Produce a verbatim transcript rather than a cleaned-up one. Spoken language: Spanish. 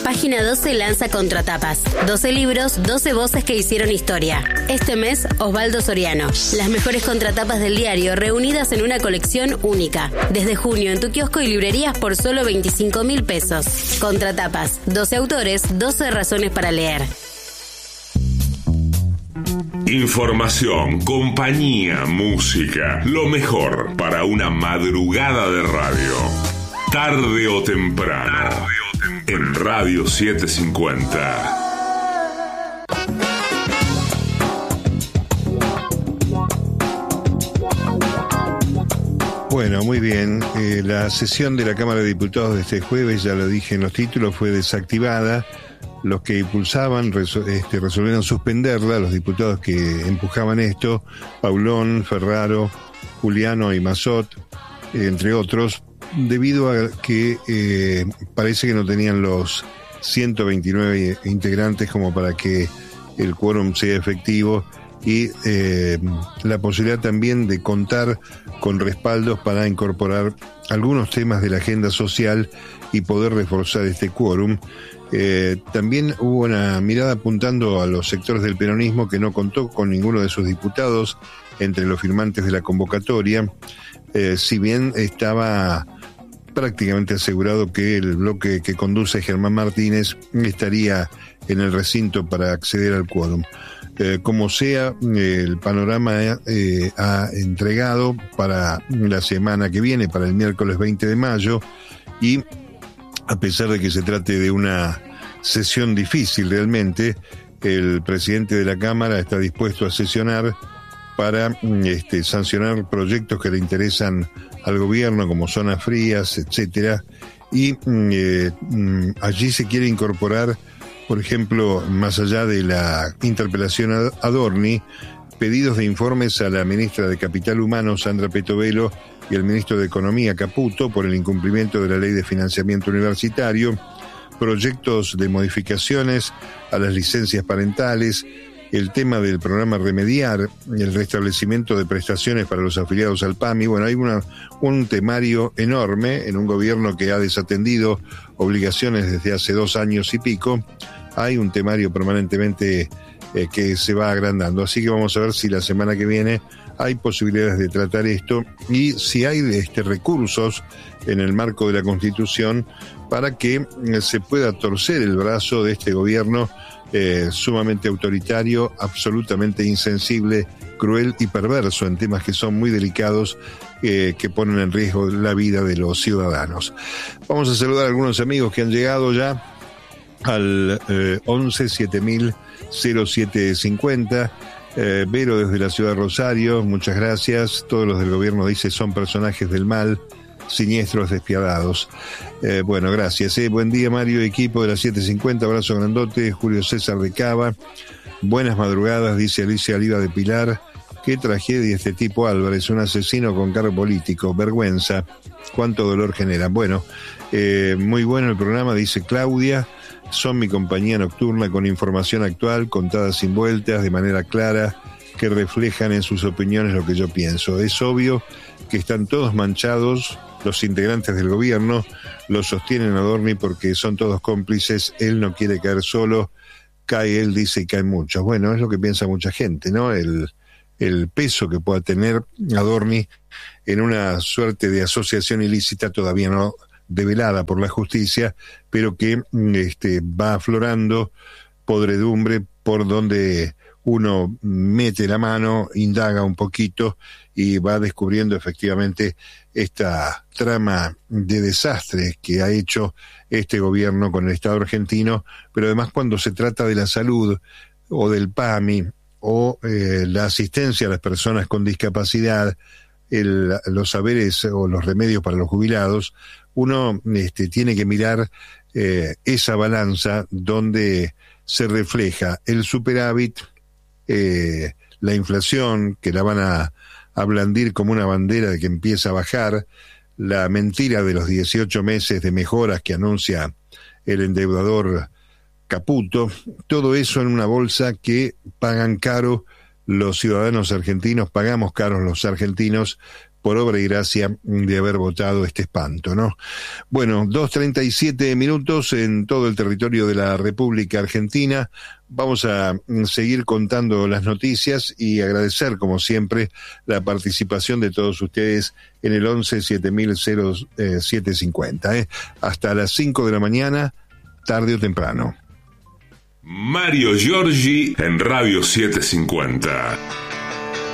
Página doce lanza Contratapas. doce libros, doce voces que hicieron historia. Este mes, Osvaldo Soriano. Las mejores contratapas del diario reunidas en una colección única. Desde junio en tu kiosco y librerías por solo veinticinco mil pesos. Contratapas. doce autores, doce razones para leer. Información, compañía, música. Lo mejor para una madrugada de radio. Tarde o temprano. Tarde o temprano. En Radio setecientos cincuenta. Bueno, muy bien. Eh, la sesión de la Cámara de Diputados de este jueves, ya lo dije en los títulos, fue desactivada. Los que impulsaban resol- este, resolvieron suspenderla, los diputados que empujaban esto, Paulón, Ferraro, Juliano y Mazot, eh, entre otros, debido a que eh, parece que no tenían los ciento veintinueve integrantes como para que el quórum sea efectivo y eh, la posibilidad también de contar con respaldos para incorporar algunos temas de la agenda social y poder reforzar este quórum. Eh, también hubo una mirada apuntando a los sectores del peronismo que no contó con ninguno de sus diputados entre los firmantes de la convocatoria, eh, si bien estaba prácticamente asegurado que el bloque que conduce Germán Martínez estaría en el recinto para acceder al quórum. Eh, como sea, eh, el panorama eh, ha entregado para la semana que viene, para el miércoles veinte de mayo, y a pesar de que se trate de una sesión difícil realmente, el presidente de la Cámara está dispuesto a sesionar para este, sancionar proyectos que le interesan al gobierno, como zonas frías, etcétera, y eh, allí se quiere incorporar, por ejemplo, más allá de la interpelación a Adorni, pedidos de informes a la ministra de Capital Humano, Sandra Petovelo, y el ministro de Economía, Caputo, por el incumplimiento de la Ley de Financiamiento Universitario, proyectos de modificaciones a las licencias parentales, el tema del programa Remediar, el restablecimiento de prestaciones para los afiliados al PAMI. Bueno, hay una, un temario enorme en un gobierno que ha desatendido obligaciones desde hace dos años y pico. Hay un temario permanentemente eh, que se va agrandando. Así que vamos a ver si la semana que viene hay posibilidades de tratar esto y si hay este, recursos en el marco de la Constitución para que eh, se pueda torcer el brazo de este gobierno eh, sumamente autoritario, absolutamente insensible, cruel y perverso en temas que son muy delicados, eh, que ponen en riesgo la vida de los ciudadanos. Vamos a saludar a algunos amigos que han llegado ya al eh, once siete mil cero siete cincuenta. Eh, Vero desde la ciudad de Rosario, muchas gracias. Todos los del gobierno, dice, son personajes del mal, siniestros, despiadados. Eh, bueno, gracias. Eh. Buen día, Mario, equipo de la setecientos cincuenta, abrazo grandote. Julio César de Cava, buenas madrugadas, dice Alicia Oliva de Pilar. Qué tragedia este tipo Álvarez, un asesino con cargo político, vergüenza, cuánto dolor genera. Bueno, eh, muy bueno el programa, dice Claudia. Son mi compañía nocturna con información actual, contada sin vueltas, de manera clara, que reflejan en sus opiniones lo que yo pienso. Es obvio que están todos manchados, los integrantes del gobierno lo sostienen a Adorni porque son todos cómplices, él no quiere caer solo, cae él, dice, y caen muchos. Bueno, es lo que piensa mucha gente, ¿no? El, el peso que pueda tener Adorni en una suerte de asociación ilícita todavía no develada por la justicia, pero que este, va aflorando podredumbre por donde uno mete la mano, indaga un poquito y va descubriendo efectivamente esta trama de desastre que ha hecho este gobierno con el Estado argentino, pero además cuando se trata de la salud o del PAMI o eh, la asistencia a las personas con discapacidad, el, los saberes o los remedios para los jubilados, uno este, tiene que mirar eh, esa balanza donde se refleja el superávit, eh, la inflación, que la van a, a blandir como una bandera de que empieza a bajar, la mentira de los dieciocho meses de mejoras que anuncia el endeudador Caputo, todo eso en una bolsa que pagan caro los ciudadanos argentinos, pagamos caros los argentinos, por obra y gracia de haber votado este espanto, ¿no? Bueno, dos treinta y siete minutos en todo el territorio de la República Argentina. Vamos a seguir contando las noticias y agradecer, como siempre, la participación de todos ustedes en el once siete mil siete cincuenta. ¿eh? Hasta las cinco de la mañana, tarde o temprano. Mario Giorgi en Radio setecientos cincuenta.